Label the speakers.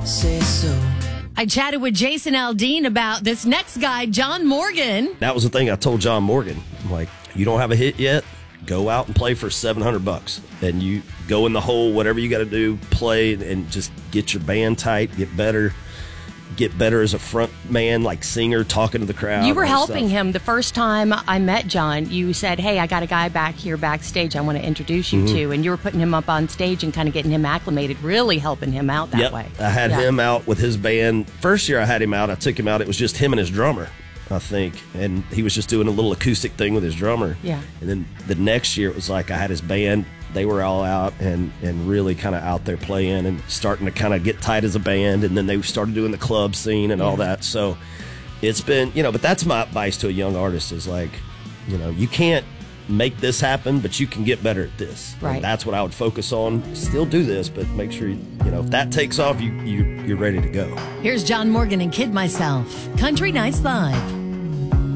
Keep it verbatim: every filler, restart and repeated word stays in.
Speaker 1: say so.
Speaker 2: I chatted with Jason Aldean about this next guy, John Morgan.
Speaker 3: That was the thing I told John Morgan. I'm like, you don't have a hit yet? Go out and play for seven hundred bucks. And you go in the hole, whatever you got to do, play and just get your band tight, get better. Get better as a front man, like singer, talking to the crowd.
Speaker 2: You were
Speaker 3: and
Speaker 2: helping
Speaker 3: stuff.
Speaker 2: him the first time I met John. You said, hey, I got a guy back here backstage I want to introduce you
Speaker 3: Mm-hmm.
Speaker 2: to. And you were putting him up on stage and kind of getting him acclimated, really helping him out that
Speaker 3: Yep.
Speaker 2: way.
Speaker 3: I had
Speaker 2: Yeah.
Speaker 3: him out with his band. First year I had him out, I took him out. It was just him and his drummer, I think. And he was just doing a little acoustic thing with his drummer.
Speaker 2: Yeah.
Speaker 3: And then the next year it was like I had his band. They were all out and, and really kind of out there playing and starting to kind of get tight as a band. And then they started doing the club scene and all that. So it's been, you know, but that's my advice to a young artist is like, you know, you can't make this happen, but you can get better at this.
Speaker 2: Right.
Speaker 3: And that's what I would focus on. Still do this, but make sure, you, you know, if that takes off, you, you, you're ready to go.
Speaker 2: Here's John Morgan and Kid Myself. Country Nights Live.